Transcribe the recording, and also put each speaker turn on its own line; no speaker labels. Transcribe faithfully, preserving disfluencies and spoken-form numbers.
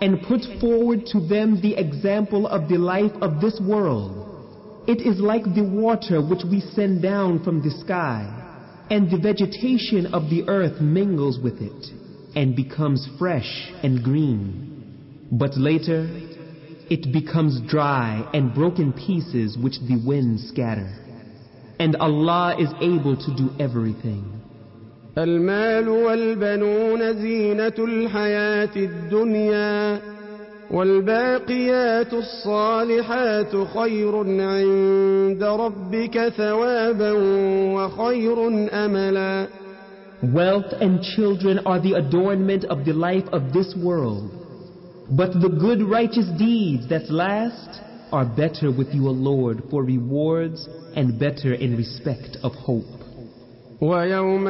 and put forward to them the example of the life of this world. It is like the water which we send down from the sky, and the vegetation of the earth mingles with it, and becomes fresh and green. But later, it becomes dry and broken pieces which the winds scatter. And Allah is able to do everything.
المال والبنون زينة الحياة الدنيا والباقيات الصالحات خير عند ربك ثوابا وخير أملا.
Wealth and children are the adornment of the life of this world, but the good righteous deeds that last are better with your Lord for rewards and better in respect of hope.
ويوم